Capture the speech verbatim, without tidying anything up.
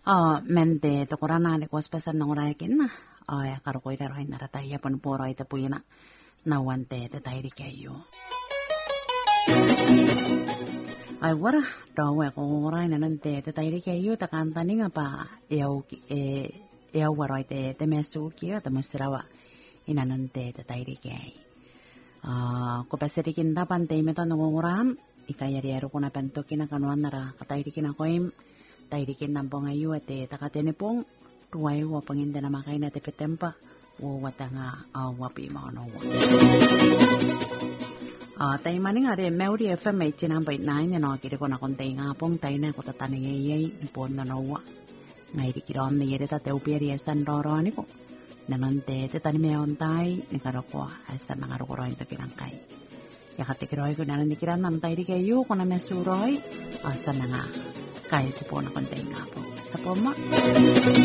어, 멘데 또 고라나리 고스페산 농라야겠나? 어, 야 가르고 이래로 했나라 다이야 번 보러 이때 보이나 나wan테 때 다이리게요. Ay wara dawe ko rai na nante te tairi ke yu ta kan tani nga pa yau e yau wara te te mesu ki ta masrawa ina nante te tairi ke ah ko paseri kin da pan te meto no ngoram ikaya ri ro kuna pento kina kanwan nara ka tairi kina koim tairi kin nampong ayu te ta ka tene pong tuai wo pangin na makai na te petempa wo watanga awapi ma no wa à tay mà nín ở mèo đi ép em mấy chín năm bảy nine nè nó kia còn là con tay ngà bông tay nè của ta tan nghe ye bốn nó nấu ngày đi kia đó này để ta tiêu bia đi san đỏ đỏ này cũng nè non tê tê tan mèo tay nè cái đó qua asa mang ở rồi itu kirang kai ya kata kiroi ko nè kirang nam tay đi cái yu con nè mesuroi asa mang kai sepon con tay ngà bông sepon mak